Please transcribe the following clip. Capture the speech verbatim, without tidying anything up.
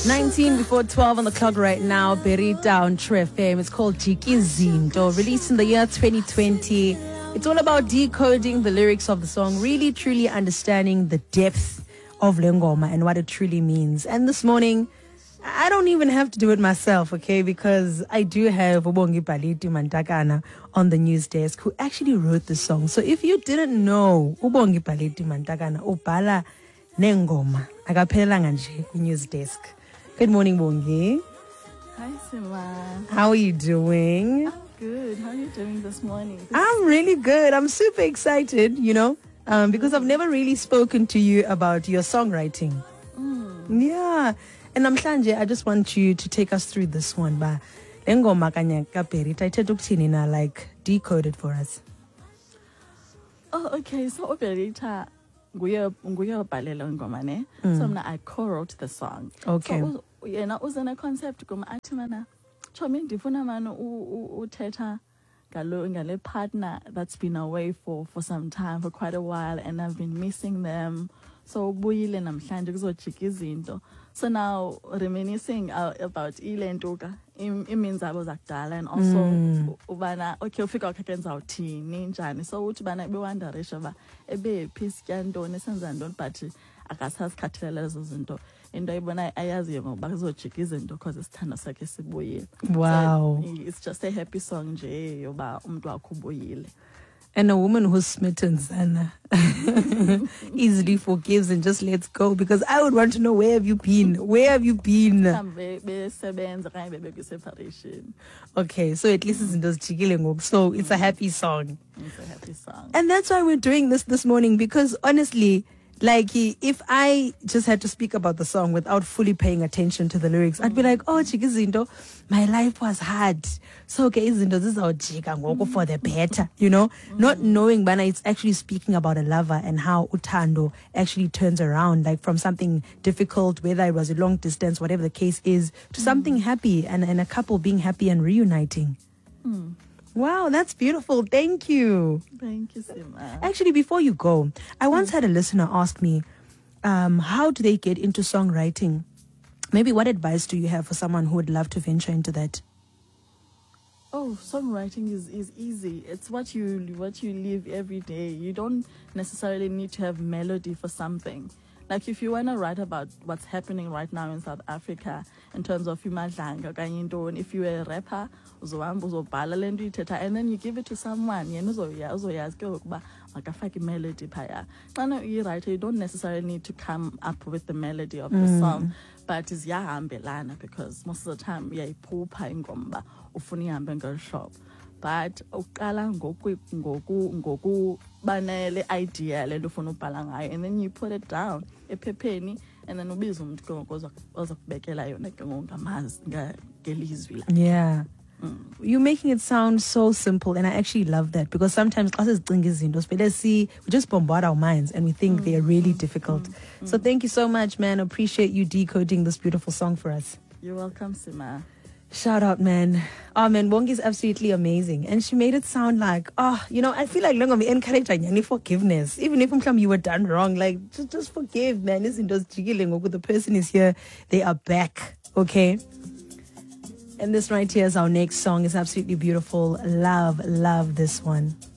nineteen before twelve on the clock right now. Berita on True F M. It's called Jikizindo, released in the year twenty twenty. It's all about decoding the lyrics of the song, really truly understanding the depth of Lengoma and what it truly means. And this morning, I don't even have to do it myself, okay? Because I do have Ubongi Paliti Mantakana on the news desk who actually wrote the song. So if you didn't know, Ubongi Paliti Mantakana Opala Nengoma akaphelanga nje ku news desk. Good morning, Bongi. Hi, Sima. How are you doing? I'm good. How are you doing this morning? This I'm really good. I'm super excited, you know, um, because I've never really spoken to you about your songwriting. Mm. Yeah. And namhlanje, I just want you to take us through this one. Ba lengoma kanya kaPerita ithetha ukuthini na, like decode it for us. Oh, okay. So Operita nguye nguye obhalela ingoma ne. So mna I co-wrote the song. Okay. So yena uzana concept kuma athi mana chomi ndifuna manje uthetha ngalo ngale partner that's been away for for some time, for quite a while, and I've been missing them. So ubuyile namhlanje kuzojika izinto. So now reminiscing uh, about ile ntoka imeans abo zakudala, and also mm. ubana okay ufika wakhe nzawuthini njani, so uthi bana bewonderisha ba ebe phisi ntoni senza ntoni, but akasasikhathalela lezo zinto. Into ayibona ayaziyo ngoba kuzojika izinto because isithando sakhe sibuyile. Wow. So it's just a happy song nje yoba umuntu wakho ubuyile. And a woman who's smitten, Zana, easily forgives and just lets go. Because I would want to know, where have you been? Where have you been? Okay, so at least it's in those chikile. So it's a happy song. It's a happy song. And that's why we're doing this this morning. Because honestly, like, if I just had to speak about the song without fully paying attention to the lyrics, I'd be like, oh, Chikizindo, my life was hard. So, okay, Zindo, this is our Chika, go for the better, you know? Mm-hmm. Not knowing, Bana, it's actually speaking about a lover and how Utando actually turns around, like from something difficult, whether it was a long distance, whatever the case is, to mm-hmm. something happy and, and a couple being happy and reuniting. Mm. Wow, that's beautiful. Thank you. Thank you, Sima. Actually, before you go, I once had a listener ask me, um, how do they get into songwriting? Maybe what advice do you have for someone who would love to venture into that? Oh, songwriting is, is easy. It's what you what you live every day. You don't necessarily need to have melody for something. Like if you want to write about what's happening right now in South Africa in terms of imadlanga, if you're a rapper, and then you give it to someone, you melody. You don't necessarily need to come up with the melody of the mm. song, but it's yahambelana because most of the time yeah iphupha ingomba ufuna ihambe ngel shop. But ukala ngoku ngoku ngoku banele idea le ufuna ubhala ngayo, and then you put it down ephepheni, and then ubiza umuntu ke ngoku ozakubekela yona ke ngamazi ngelizwi la. Yeah. Mm. You're making it sound so simple, and I actually love that, because sometimes classes we just bombard our minds and we think mm. they are really difficult. Mm. So thank you so much, man. Appreciate you decoding this beautiful song for us. You're welcome, Sima. Shout out, man. Oh, man, Bongi is absolutely amazing. And she made it sound like, oh, you know, I feel like we encourage any forgiveness. Even if you were done wrong, like, just, just forgive, man. Isn't those jiggling? The person is here. They are back. Okay? And this right here is our next song. It's absolutely beautiful. Love, love this one.